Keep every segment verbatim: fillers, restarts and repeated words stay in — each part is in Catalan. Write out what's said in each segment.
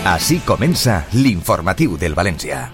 Així comença l'informatiu del València.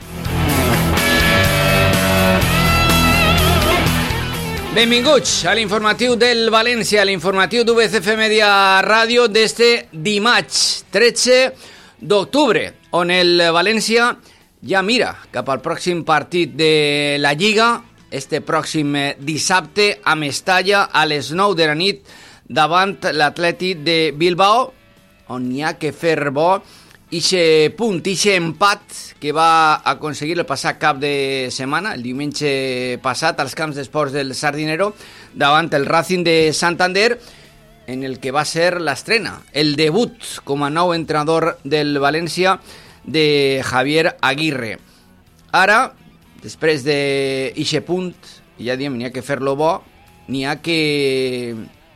Benvinguts a l'informatiu del València, l'informatiu d'U B C F Media Ràdio d'este dimarts tretze d'octubre, on el València ja mira cap al pròxim partit de la Lliga, este pròxim dissabte a Mestalla a les nou de la nit davant l'Atlètic de Bilbao, on hi ha que fer bo ixe punt, ixe empat que va aconseguir el passat cap de setmana, el diumenge passat, als camps d'esports del Sardinero, davant el Racing de Santander, en el que va ser l'estrena, el debut com a nou entrenador del València de Javier Aguirre. Ara, després d'ixe punt, ja diem, n'hi ha que fer-lo bo, n'hi ha que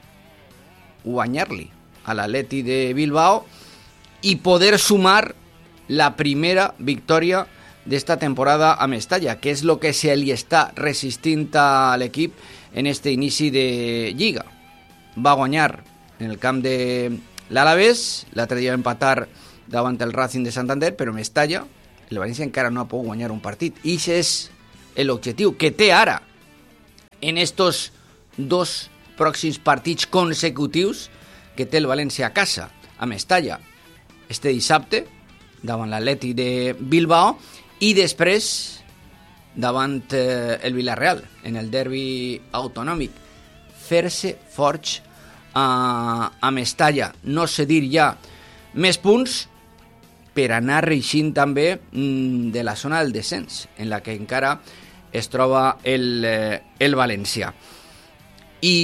guanyar-li a l'Atleti de Bilbao i poder sumar la primera victòria d'esta temporada a Mestalla, que és el que se li està resistint a l'equip en este inici de Lliga. Va guanyar en el camp de l'Alavés, l'altre dia va empatar davant el Racing de Santander, però Mestalla, el València encara no ha pogut guanyar un partit. I aquest és l'objectiu que té ara en estos dos pròxims partits consecutius que té el València a casa, a Mestalla, este dissabte, davant l'Atlètic de Bilbao, i després davant eh, el Villarreal, en el derbi autonòmic. Fer-se forts a, a Mestalla, no sé dir ja més punts, per anar reixint també mm, de la zona del descens, en la que encara es troba el, eh, el València. I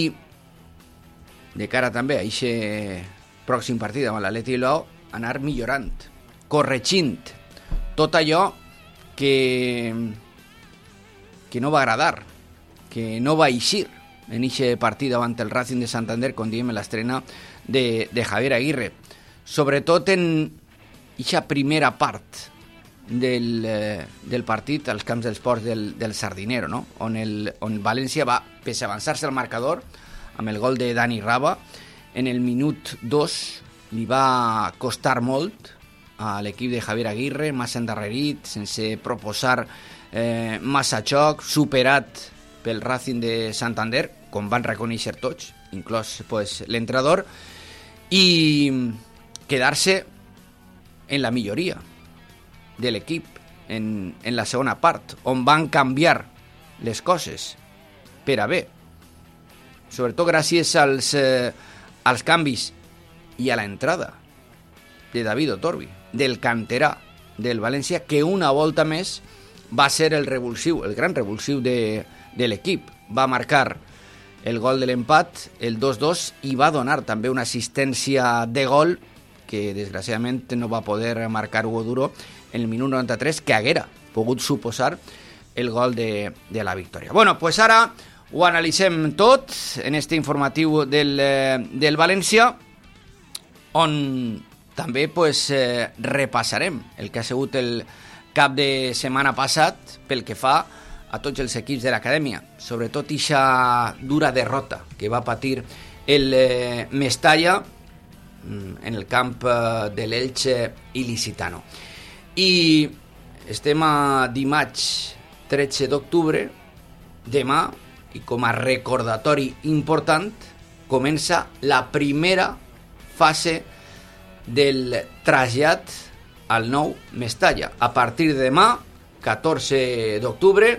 de cara també a aquest pròxim partit amb l'Atlètic de Bilbao, anar millorant, corregint tot allò que, que no va agradar, que no va eixir en aquest partit davant el Racing de Santander, com diem en l'estrena de, de Javier Aguirre. Sobretot en aquesta primera part del, eh, del partit als camps dels ports del, del Sardinero, no? on, el, on València va, pese a avançar-se al marcador, amb el gol de Dani Raba, en el minut dos li va costar molt a l'equip de Javier Aguirre, massa endarrerit, sense proposar eh, massa xoc, superat pel Racing de Santander, com van reconèixer tots, inclòs pues, l'entrenador, i quedar-se en la milloria de l'equip en, en la segona part, on van canviar les coses per a bé, sobretot gràcies als, eh, als canvis i a la entrada de David Otorbi, del canterà del València, que una volta més va ser el revulsiu, el gran revulsiu de, de l'equip. Va marcar el gol de l'empat, el dos dos, i va donar també una assistència de gol que desgraciadament no va poder marcar Hugo Duro en el minut noranta-tres, que haguera pogut suposar el gol de, de la victòria. Bueno, pues ara ho analitzem tot en este informatiu del, del València, on també pues, eh, repassarem el que ha sigut el cap de setmana passat pel que fa a tots els equips de l'acadèmia, sobretot ixa dura derrota que va patir el eh, Mestalla en el camp eh, de l'Elche il·licitano. I estem a dimarts tretze d'octubre, demà, i com a recordatori important, comença la primera fase del trasllat al nou Mestalla. A partir de demà, catorze d'octubre,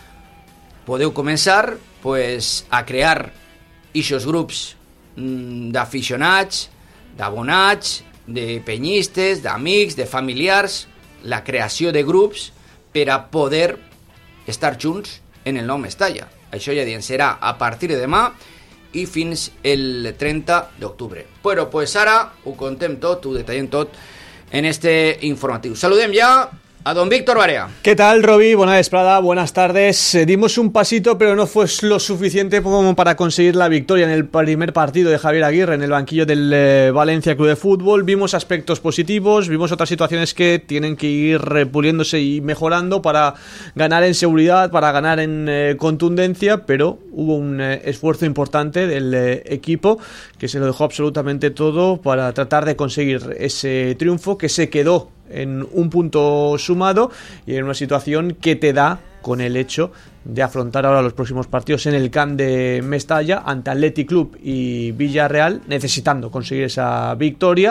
podeu començar pues, a crear ixos grups mmm, d'aficionats, d'abonats, de penyistes, d'amics, de familiars, la creació de grups per a poder estar junts en el nou Mestalla. Això ja diem, serà a partir de demà i fins el trenta d'octubre. Però pues ara ho contem tot, ho detallem tot en este informatiu. Saludem ja a don Víctor Barea. ¿Qué tal, Roby? Buena vesprada, buenas tardes. Eh, dimos un pasito, pero no fue lo suficiente como para conseguir la victoria en el primer partido de Javier Aguirre en el banquillo del eh, Valencia Club de Fútbol. Vimos aspectos positivos, vimos otras situaciones que tienen que ir puliéndose y mejorando para ganar en seguridad, para ganar en eh, contundencia, pero hubo un eh, esfuerzo importante del eh, equipo que se lo dejó absolutamente todo para tratar de conseguir ese triunfo que se quedó en un punto sumado y en una situación que te da con el hecho de afrontar ahora los próximos partidos en el Camp de Mestalla ante Athletic Club y Villarreal, necesitando conseguir esa victoria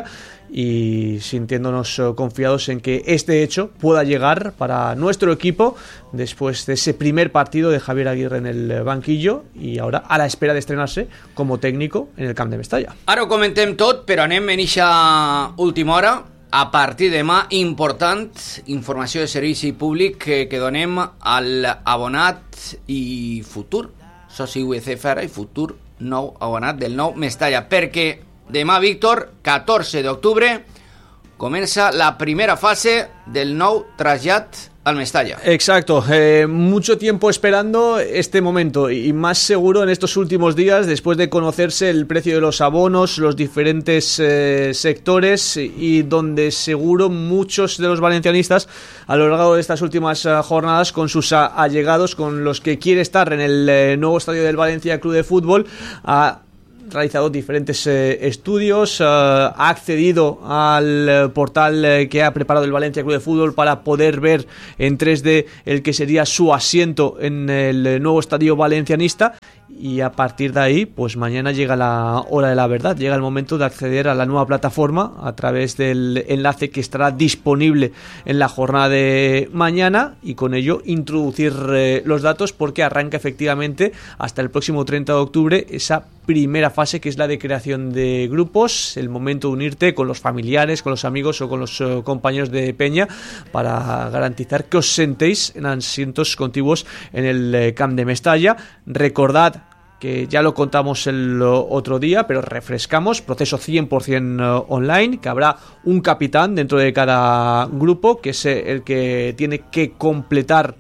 y sintiéndonos confiados en que este hecho pueda llegar para nuestro equipo después de ese primer partido de Javier Aguirre en el banquillo y ahora a la espera de estrenarse como técnico en el Camp de Mestalla. Ara ho comentem tot, però anem en eixa última hora. A partir de demà, important, informació de servici públic que, que donem al abonat i futur soci U E C F ara i futur nou abonat del nou Mestalla, perquè demà, Víctor, catorze d'octubre, comença la primera fase del nou trasllat al Mestalla. Exacto, eh, mucho tiempo esperando este momento y más seguro en estos últimos días después de conocerse el precio de los abonos, los diferentes eh, sectores y donde seguro muchos de los valencianistas a lo largo de estas últimas uh, jornadas con sus uh, allegados, con los que quiere estar en el eh, nuevo estadio del Valencia Club de Fútbol, a realizado diferentes eh, estudios, eh, ha accedido al eh, portal eh, que ha preparado el Valencia Club de Fútbol para poder ver en tres D el que sería su asiento en el eh, nuevo estadio valencianista y a partir de ahí, pues mañana llega la hora de la verdad, llega el momento de acceder a la nueva plataforma a través del enlace que estará disponible en la jornada de mañana y con ello introducir eh, los datos porque arranca efectivamente hasta el próximo treinta de octubre esa primera fase que es la de creación de grupos, el momento de unirte con los familiares, con los amigos o con los uh, compañeros de peña para garantizar que os sentéis en asientos contiguos en el eh, Camp de Mestalla. Recordad que ya lo contamos el otro día, pero refrescamos, proceso cien por ciento online, que habrá un capitán dentro de cada grupo, que es el que tiene que completar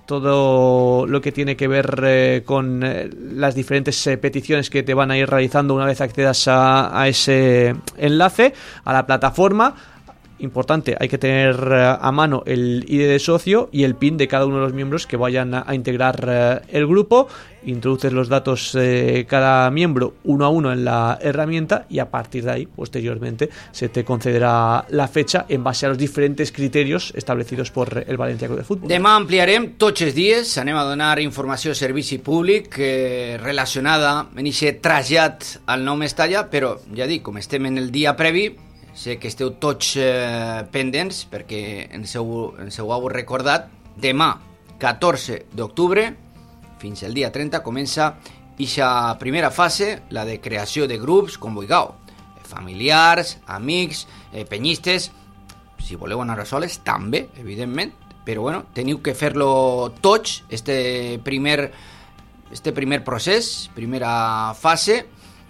todo lo que tiene que ver eh, con eh, las diferentes eh, peticiones que te van a ir realizando una vez accedas a, a ese enlace, a la plataforma. Importante, hay que tener uh, a mano el I D de socio y el P I N de cada uno de los miembros que vayan a, a integrar uh, el grupo. Introduces los datos de cada miembro uno a uno en la herramienta y a partir de ahí, posteriormente, se te concederá la fecha en base a los diferentes criterios establecidos por el Valencia Club de Fútbol. Demà ampliarem tots els dies, anem a donar informació de servici públic eh, relacionada amb aquest trasllat al nou Mestalla, però ja dic, com estem en el dia previ, sé que esteu tots eh, pendents perquè ens heu, ens heu recordat. Demà, catorze d'octubre, fins al dia trenta, comença aquesta primera fase, la de creació de grups, com vulgueu, familiars, amics, eh, penyistes. Si voleu anar a soles, també, evidentment, però bueno, teniu que fer-lo tots, este primer, este primer procés, primera fase.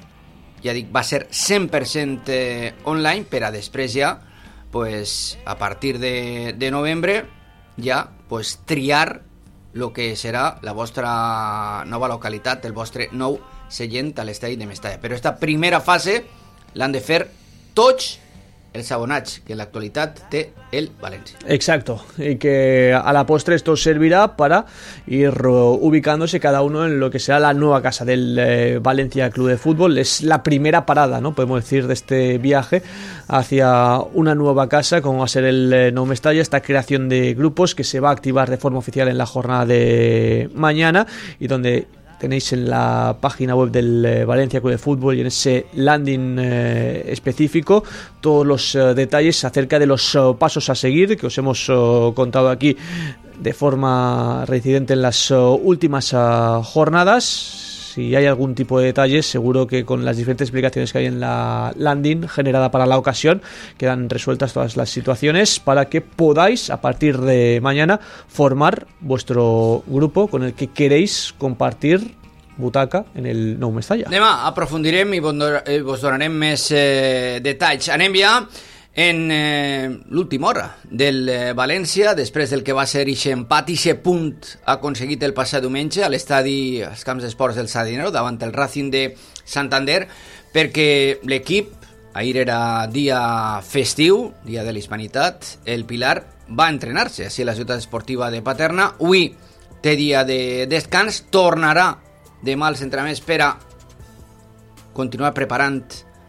Ja dic, va ser cent per cent eh, online, però després ja, pues, a partir de, de novembre, ja pues, triar el que serà la vostra nova localitat, el vostre nou seient a l'estadi de Mestalla. Però aquesta primera fase l'han de fer tots els abonats que en l'actualitat té el València. Exacto, y que a la postre esto servirá para ir ubicándose cada uno en lo que será la nueva casa del eh, Valencia Club de Fútbol. Es la primera parada, ¿no? Podemos decir, de este viaje hacia una nueva casa, como va a ser el eh, Nou Mestalla, esta creación de grupos que se va a activar de forma oficial en la jornada de mañana y donde tenéis en la página web del eh, Valencia Club de Fútbol y en ese landing eh, específico todos los eh, detalles acerca de los eh, pasos a seguir que os hemos eh, contado aquí de forma reincidente en las eh, últimas eh, jornadas. Si hay algún tipo de detalles, seguro que con las diferentes explicaciones que hay en la landing generada para la ocasión quedan resueltas todas las situaciones para que podáis a partir de mañana formar vuestro grupo con el que queréis compartir butaca en el Nou Mestalla. Demà aprofundirem i vos donarem més eh, detalls. Anem ja en eh, l'última hora del eh, València, després del que va ser ixe empat, ixe punt aconseguit el passat diumenge a l'estadi, als camps d'esports del Sardinero, davant el Racing de Santander, perquè l'equip, ahir era dia festiu, dia de l'Hispanitat, el Pilar va entrenar-se així a la ciutat esportiva de Paterna. Avui té dia de descans, tornarà demà als entrenaments per a continuar preparant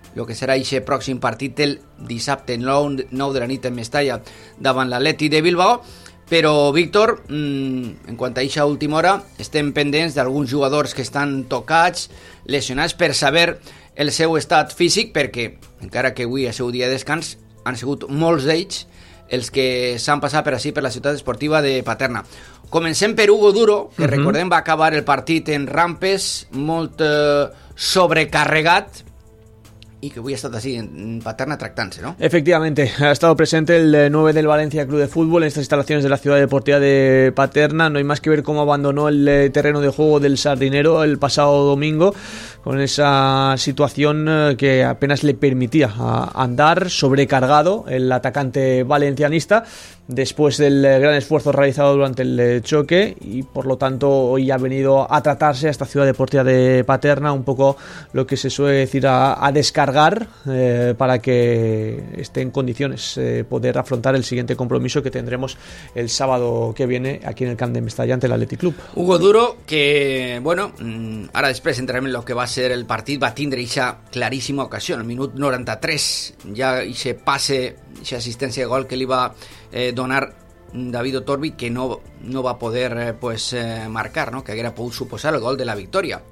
el que serà aquest pròxim partit el dissabte nou de la nit en Mestalla davant l'Atleti de Bilbao. Però, Víctor, en quant a aquesta última hora, estem pendents d'alguns jugadors que estan tocats, lesionats, per saber el seu estat físic, perquè, encara que avui és el seu dia de descans, han sigut molts d'ells els que s'han passat per així per la ciutat esportiva de Paterna. Comencem per Hugo Duro, que uh-huh. recordem va acabar el partit en rampes, molt eh, sobrecarregat, y que hoy ha estado así en Paterna tractándose, ¿no? Efectivamente, ha estado presente el nueve del Valencia Club de Fútbol en estas instalaciones de la ciudad deportiva de Paterna. No hay más que ver cómo abandonó el terreno de juego del Sardinero el pasado domingo, con esa situación que apenas le permitía andar, sobrecargado el atacante valencianista, después del gran esfuerzo realizado durante el choque, y por lo tanto hoy ha venido a tratarse a esta ciudad deportiva de Paterna, un poco lo que se suele decir a, a descargar eh, para que esté en condiciones de eh, poder afrontar el siguiente compromiso que tendremos el sábado que viene aquí en el Camp de Mestalla ante el Athletic Club. Hugo Duro, que bueno, ara després entrarem en lo que va ser el partit, va tindre aquesta claríssima ocasió, al minut noranta-tres, ja se passe, aquesta assistència de gol que li va eh, donar David Otorbi, que no, no va poder eh, pues, eh, marcar, ¿no? Que haguera pogut suposar el gol de la victòria.